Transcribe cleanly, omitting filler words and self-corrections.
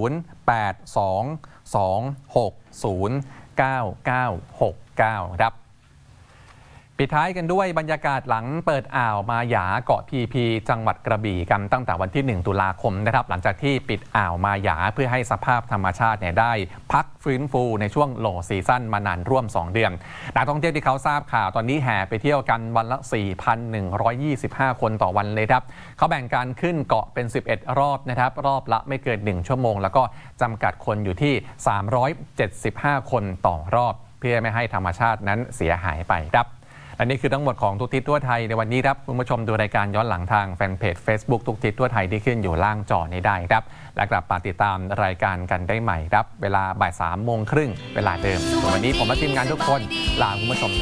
ครับปิดท้ายกันด้วยบรรยากาศหลังเปิดอ่าวมาหยาเกาะพีพีจังหวัดกระบี่กันตั้งแต่วันที่1 ตุลาคมนะครับหลังจากที่ปิดอ่าวมาหยาเพื่อให้สภาพธรรมชาติได้พักฟื้นฟูในช่วงโลซีซั่นมานานร่วม2 เดือนนักท่องเที่ยวที่เขาทราบข่าวตอนนี้แห่ไปเที่ยวกันวันละ 4,125 คนต่อวันเลยครับเขาแบ่งการขึ้นเกาะเป็น11 รอบนะครับรอบละไม่เกิน1 ชั่วโมงแล้วก็จำกัดคนอยู่ที่375 คนต่อรอบเพื่อไม่ให้ธรรมชาตินั้นเสียหายไปครับและนี่คือทั้งหมดของทุกทิศทั่วไทยในวันนี้ครับคุณผู้ชมดูรายการย้อนหลังทางแฟนเพจ Facebook ทุกทิศทั่วไทยที่ขึ้นอยู่ล่างจอนี้ได้ครับและกลับมาติดตามรายการกันได้ใหม่ครับเวลาบ่าย 3 โมงครึ่งเวลาเดิมส่วนวันนี้ผมและทีมงานทุกคนลาคุณผู้ชม